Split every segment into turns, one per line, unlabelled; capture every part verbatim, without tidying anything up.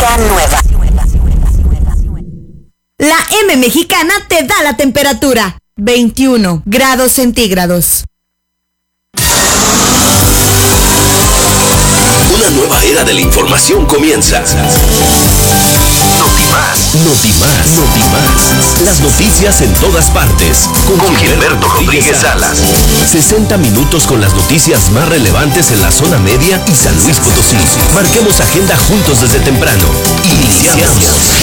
música nueva.
La M Mexicana te da la temperatura. veintiuno grados centígrados.
Una nueva era de la información comienza. Notimás, Notimás, Notimás. Las noticias en todas partes. Con, con Gilberto Rodríguez Salas. sesenta minutos con las noticias más relevantes en la zona media y San Luis Potosí. Marquemos agenda juntos desde temprano. Iniciamos.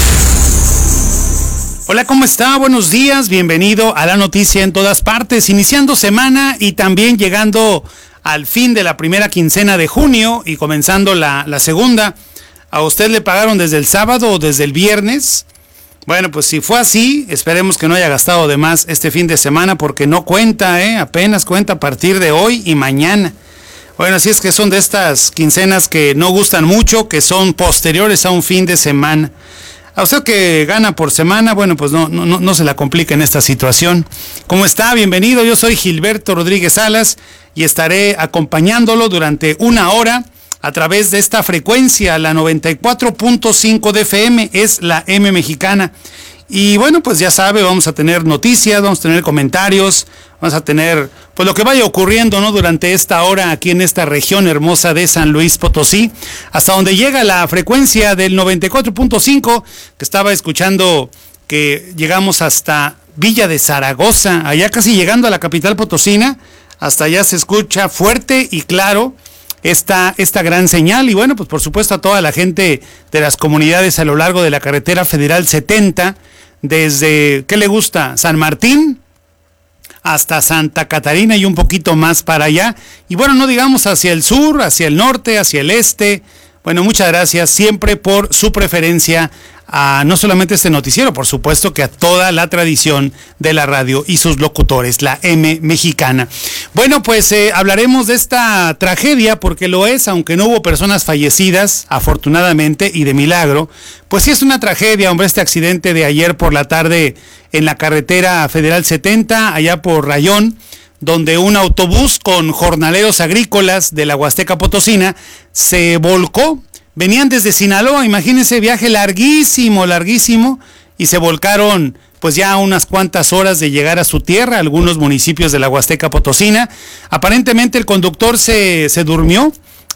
Hola, ¿cómo está? Buenos días, bienvenido a la noticia en todas partes, iniciando semana y también llegando al fin de la primera quincena de junio y comenzando la, la segunda. ¿A usted le pagaron desde el sábado o desde el viernes? Bueno, pues si fue así, esperemos que no haya gastado de más este fin de semana porque no cuenta, ¿eh? Apenas cuenta a partir de hoy y mañana. Bueno, así es que son de estas quincenas que no gustan mucho, que son posteriores a un fin de semana. A usted que gana por semana, bueno, pues no, no, no se la complica en esta situación. ¿Cómo está? Bienvenido, yo soy Gilberto Rodríguez Salas y estaré acompañándolo durante una hora a través de esta frecuencia, la noventa y cuatro punto cinco de F M, es la M Mexicana. Y bueno, pues ya sabe, vamos a tener noticias, vamos a tener comentarios, vamos a tener pues lo que vaya ocurriendo, ¿no? Durante esta hora aquí en esta región hermosa de San Luis Potosí, hasta donde llega la frecuencia del noventa y cuatro punto cinco, que estaba escuchando que llegamos hasta Villa de Zaragoza, allá casi llegando a la capital potosina, hasta allá se escucha fuerte y claro esta, esta gran señal. Y bueno, pues por supuesto a toda la gente de las comunidades a lo largo de la carretera federal setenta, desde, ¿qué le gusta? San Martín hasta Santa Catarina y un poquito más para allá. Y bueno, no digamos hacia el sur, hacia el norte, hacia el este. Bueno, muchas gracias siempre por su preferencia a no solamente este noticiero, por supuesto que a toda la tradición de la radio y sus locutores, la M Mexicana. Bueno, pues eh, hablaremos de esta tragedia porque lo es, aunque no hubo personas fallecidas, afortunadamente y de milagro, pues sí es una tragedia, hombre, este accidente de ayer por la tarde en la carretera federal setenta, allá por Rayón, donde un autobús con jornaleros agrícolas de la Huasteca Potosina se volcó. Venían desde Sinaloa, imagínense, viaje larguísimo, larguísimo, y se volcaron pues ya a unas cuantas horas de llegar a su tierra, algunos municipios de la Huasteca Potosina. Aparentemente el conductor se, se durmió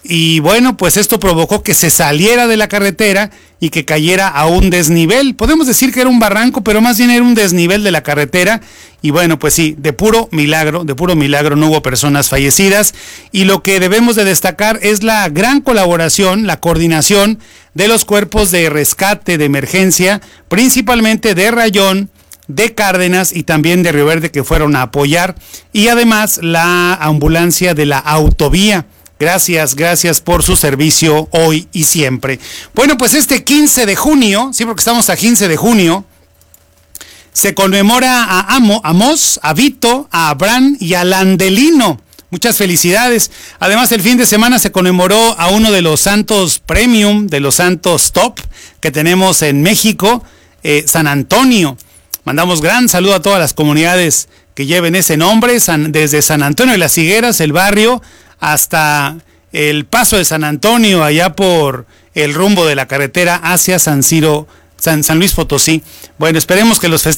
y bueno, pues esto provocó que se saliera de la carretera y que cayera a un desnivel. Podemos decir que era un barranco, pero más bien era un desnivel de la carretera. Y bueno, pues sí, de puro milagro, de puro milagro no hubo personas fallecidas. Y lo que debemos de destacar es la gran colaboración, la coordinación de los cuerpos de rescate, de emergencia, principalmente de Rayón, de Cárdenas y también de Río Verde, que fueron a apoyar. Y además la ambulancia de la autovía. Gracias, gracias por su servicio hoy y siempre. Bueno, pues este quince de junio, sí, porque estamos a quince de junio, se conmemora a Amo, a Mos, a Vito, a Abraham y a Landelino. Muchas felicidades. Además, el fin de semana se conmemoró a uno de los santos premium, de los santos top que tenemos en México, eh, San Antonio. Mandamos gran saludo a todas las comunidades que lleven ese nombre, San, desde San Antonio de las Higueras, el barrio, hasta el paso de San Antonio, allá por el rumbo de la carretera hacia San Ciro, San, San Luis Potosí. Bueno, esperemos que los festejos